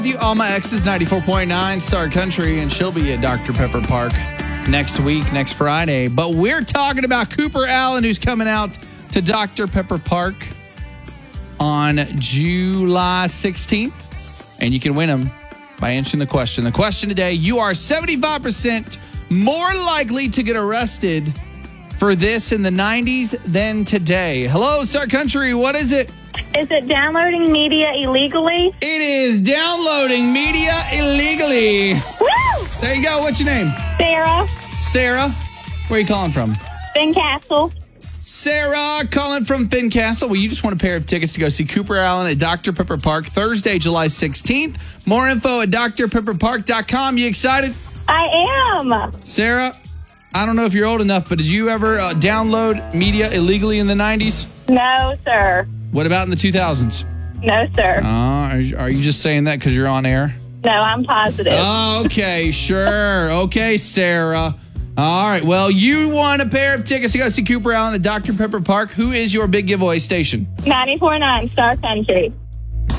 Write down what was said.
You, all my exes, 94.9 Star Country, and she'll be at Dr. Pepper Park next week, next Friday. But we're talking about Cooper Allen, who's coming out to Dr. Pepper Park on July 16th. And you can win him by answering the question. The question today, you are 75% more likely to get arrested for this in the 90s than today. Hello, Star Country, what is it? Is it downloading media illegally? It is downloading media illegally. Woo! There you go. What's your name? Sarah. Sarah. Where are you calling from? Fincastle. Sarah calling from Fincastle. Well, you just want a pair of tickets to go see Cooper Allen at Dr. Pepper Park Thursday, July 16th. More info at drpepperpark.com. You excited? I am. Sarah, I don't know if you're old enough, but did you ever download media illegally in the 90s? No, sir. What about in the 2000s? No, sir. Are you just saying that because you're on air? No, I'm positive. Oh, okay, sure. Okay, Sarah. All right. Well, you won a pair of tickets to go see Cooper Allen at Dr. Pepper Park. Who is your big giveaway station? 94.9 Star Country.